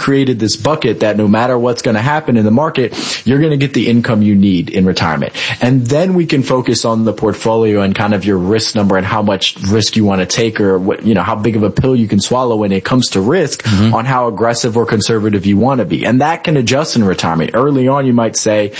created this bucket that no matter what's going to happen in the market, you're going to get the income you need in retirement. And then we can focus on the portfolio and kind of your risk number and how much risk you want to take, or what, how big of a pill you can swallow when it comes to risk, on how aggressive or conservative you want to be. And that can adjust in retirement. Early on, you might say,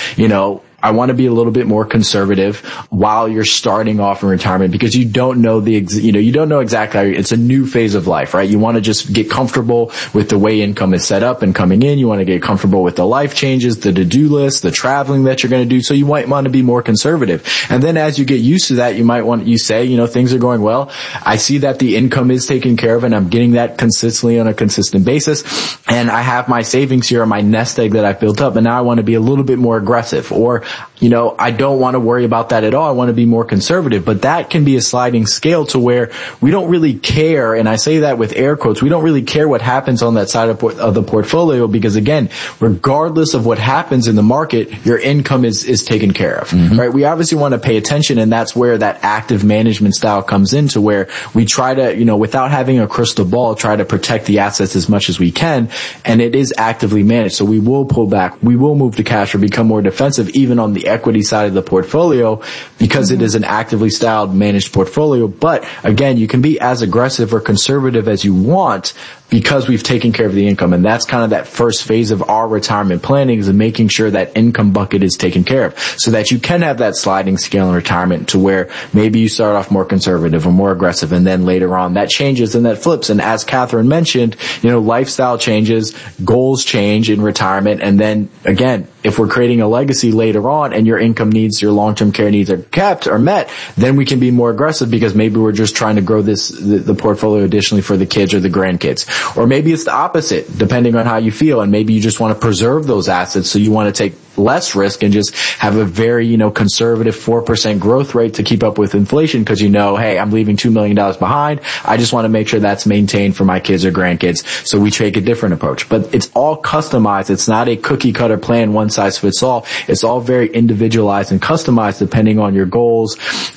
I want to be a little bit more conservative while you're starting off in retirement, because you don't know you don't know exactly how it's a new phase of life, right? You want to just get comfortable with the way income is set up and coming in. You want to get comfortable with the life changes, the to-do list, the traveling that you're going to do. So you might want to be more conservative. And then as you get used to that, you say, things are going well. I see that the income is taken care of and I'm getting that consistently on a consistent basis. And I have my savings here, my nest egg that I've built up. And now I want to be a little bit more aggressive, or I don't want to worry about that at all. I want to be more conservative. But that can be a sliding scale to where we don't really care, and I say that with air quotes, we don't really care what happens on that side of the portfolio, because again, regardless of what happens in the market, your income is taken care of, right? We obviously want to pay attention, and that's where that active management style comes into, where we try to, without having a crystal ball, try to protect the assets as much as we can, and it is actively managed. So we will pull back, we will move to cash or become more defensive, even on the equity side of the portfolio, because it is an actively styled managed portfolio. But again, you can be as aggressive or conservative as you want, because we've taken care of the income. And that's kind of that first phase of our retirement planning, is making sure that income bucket is taken care of, so that you can have that sliding scale in retirement to where maybe you start off more conservative or more aggressive, and then later on that changes and that flips. And as Catherine mentioned, lifestyle changes, goals change in retirement. And then again, if we're creating a legacy later on and your income needs, your long-term care needs are kept or met, then we can be more aggressive, because maybe we're just trying to grow the portfolio additionally for the kids or the grandkids. Or maybe it's the opposite, depending on how you feel, and maybe you just want to preserve those assets, so you want to take less risk and just have a very, conservative 4% growth rate to keep up with inflation, because hey, I'm leaving $2 million behind. I just want to make sure that's maintained for my kids or grandkids. So we take a different approach. But it's all customized. It's not a cookie cutter plan, one size fits all. It's all very individualized and customized depending on your goals,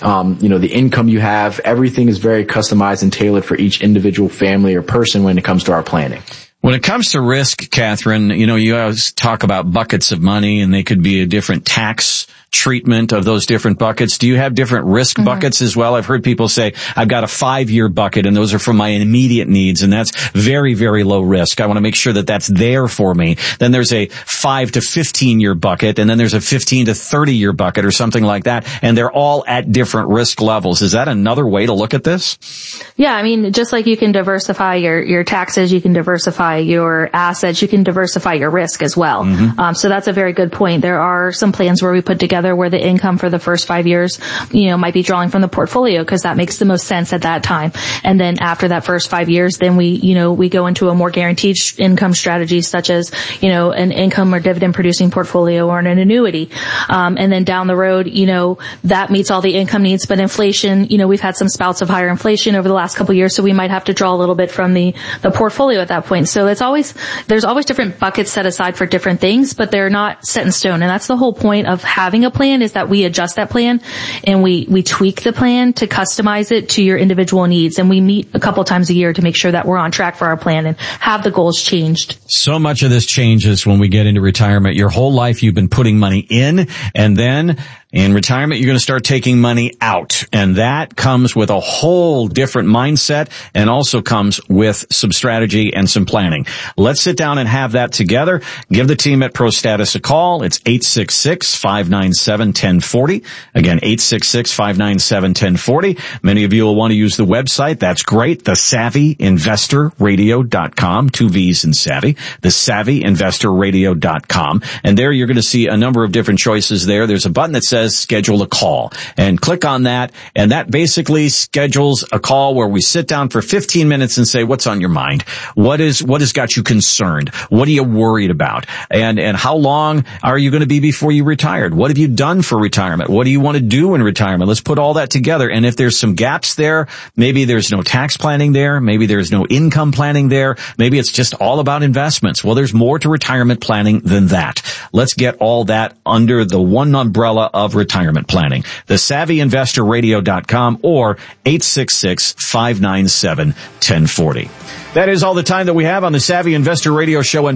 the income you have. Everything is very customized and tailored for each individual family or person when it comes to our planning. When it comes to risk, Catherine, you always talk about buckets of money, and they could be a different tax treatment of those different buckets. Do you have different risk buckets as well? I've heard people say, I've got a 5-year bucket, and those are for my immediate needs, and that's very, very low risk. I want to make sure that that's there for me. Then there's a 5 to 15-year bucket, and then there's a 15 to 30-year bucket or something like that, and they're all at different risk levels. Is that another way to look at this? Yeah, just like you can diversify your taxes, you can diversify your assets, you can diversify your risk as well. So that's a very good point. There are some plans where we put together where the income for the first 5 years, might be drawing from the portfolio, because that makes the most sense at that time. And then after that first 5 years, then we go into a more guaranteed income strategy, such as, an income or dividend producing portfolio or an annuity. And then down the road, that meets all the income needs. But inflation, we've had some spouts of higher inflation over the last couple of years, so we might have to draw a little bit from the portfolio at that point. So there's always different buckets set aside for different things, but they're not set in stone. And that's the whole point of having a plan, is that we adjust that plan and we tweak the plan to customize it to your individual needs. And we meet a couple times a year to make sure that we're on track for our plan and have the goals changed. So much of this changes when we get into retirement. Your whole life you've been putting money in, and then in retirement, you're going to start taking money out, and that comes with a whole different mindset, and also comes with some strategy and some planning. Let's sit down and have that together. Give the team at ProStatus a call. It's 866-597-1040. Again, 866-597-1040. Many of you will want to use the website. That's great. TheSavvyInvestorRadio.com. 2 V's in savvy. TheSavvyInvestorRadio.com. And there you're going to see a number of different choices there. There's a button that says schedule a call, and click on that, and that basically schedules a call where we sit down for 15 minutes and say, what's on your mind? What has got you concerned? What are you worried about? And how long are you going to be before you retired? What have you done for retirement? What do you want to do in retirement? Let's put all that together. And if there's some gaps there, maybe there's no tax planning there, maybe there's no income planning there, maybe it's just all about investments. Well, there's more to retirement planning than that. Let's get all that under the one umbrella of retirement planning. TheSavvyInvestorRadio.com or 866-597-1040. That is all the time that we have on the Savvy Investor Radio Show.